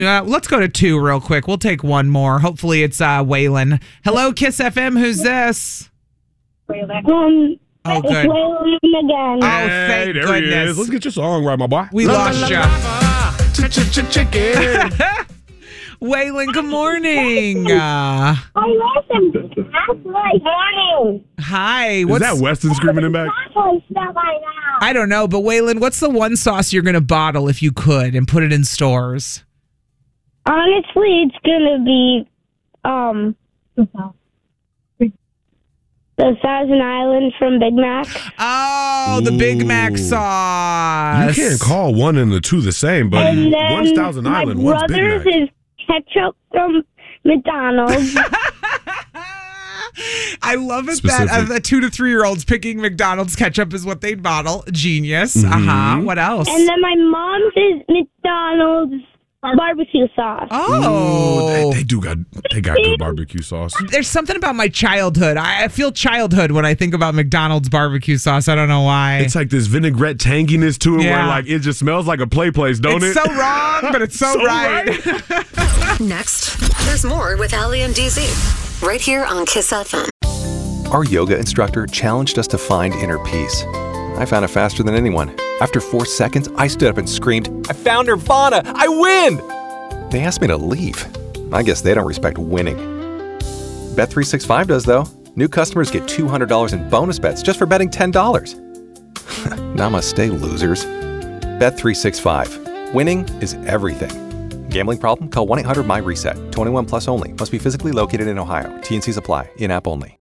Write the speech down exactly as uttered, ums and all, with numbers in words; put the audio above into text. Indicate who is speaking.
Speaker 1: Uh, let's go to two real quick. We'll take one more. Hopefully it's uh, Waylon. Hello, Kiss F M. Who's this?
Speaker 2: Um,
Speaker 1: Oh, good.
Speaker 2: it's Waylon again.
Speaker 1: Oh,
Speaker 3: Hey,
Speaker 1: thank
Speaker 3: there
Speaker 1: goodness.
Speaker 3: he is. Let's get your song right, my boy.
Speaker 1: We lost you.
Speaker 3: Chicken.
Speaker 1: Waylon, good morning. Uh,
Speaker 2: I listened. That's like morning.
Speaker 1: hi.
Speaker 3: Is
Speaker 1: What's
Speaker 3: that Weston screaming in back?
Speaker 2: That's what stuff I know.
Speaker 1: I don't know, but Waylon, what's the one sauce you're going to bottle if you could and put it in stores?
Speaker 2: Honestly, it's gonna be um the Thousand Island from Big Mac.
Speaker 1: Oh, the Big Mac
Speaker 3: Ooh.
Speaker 1: sauce.
Speaker 3: You can't call one and the two the same, but
Speaker 2: And then
Speaker 3: one's Thousand
Speaker 2: my
Speaker 3: Island, one's Big
Speaker 2: brother's
Speaker 3: Mac.
Speaker 2: is ketchup from McDonald's.
Speaker 1: I love it
Speaker 3: Specific.
Speaker 1: that uh, the two to three year olds picking McDonald's ketchup is what they'd bottle. Genius.
Speaker 3: Mm-hmm.
Speaker 1: Uh huh. What else?
Speaker 2: And then my mom's is McDonald's barbecue sauce.
Speaker 1: oh,
Speaker 3: Ooh, they, they do got they got good barbecue sauce.
Speaker 1: there's something about my childhood. I I feel childhood when I think about McDonald's barbecue sauce. I don't know why.
Speaker 3: It's like this vinaigrette tanginess to it,
Speaker 1: Yeah.
Speaker 3: where like it just smells like a play place, don't
Speaker 1: It's
Speaker 3: it?
Speaker 1: so wrong, but it's so,
Speaker 3: So
Speaker 1: right.
Speaker 4: Next, there's more with Ali and D Z right here on Kiss F M.
Speaker 5: Our yoga instructor challenged us to find inner peace. I found it faster than anyone. After four seconds, I stood up and screamed, "I found Nirvana! I win!" They asked me to leave. I guess they don't respect winning. Bet three sixty-five does, though. New customers get two hundred dollars in bonus bets just for betting ten dollars. Namaste, losers. Bet three sixty-five. Winning is everything. Gambling problem? Call one eight hundred my reset. twenty-one plus only. Must be physically located in Ohio. T N Cs apply. In-app only.